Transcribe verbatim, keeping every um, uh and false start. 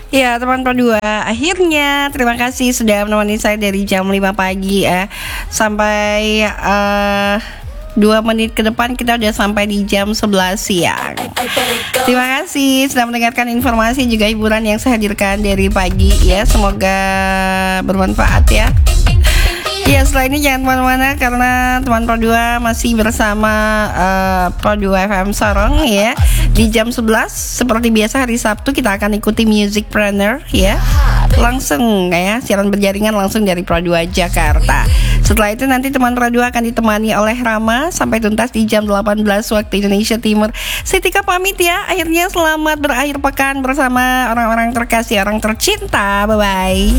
Ya teman Pro dua, akhirnya terima kasih sudah menemani saya dari jam lima pagi ya sampai uh, dua menit ke depan kita udah sampai di jam sebelas siang. Terima kasih sudah mendengarkan informasi juga hiburan yang saya hadirkan dari pagi ya. Semoga bermanfaat ya. Ya setelah ini jangan kemana-mana karena teman Pro dua masih bersama uh, Pro dua F M Sorong ya. Di jam sebelas seperti biasa hari Sabtu kita akan ikuti Musicpreneur ya. Langsung ya, siaran berjaringan langsung dari Pro dua Jakarta. Setelah itu nanti teman Pro dua akan ditemani oleh Rama sampai tuntas di jam delapan belas waktu Indonesia Timur. Saya Tika pamit ya. Akhirnya selamat berakhir pekan bersama orang-orang terkasih, orang tercinta. Bye-bye.